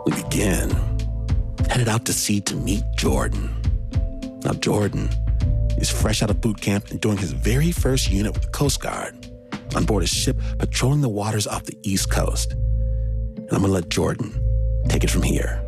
We begin, headed out to sea to meet Jordan. Now, Jordan is fresh out of boot camp and doing his very first unit with the Coast Guard on board a ship patrolling the waters off the East Coast. And I'm going to let Jordan take it from here.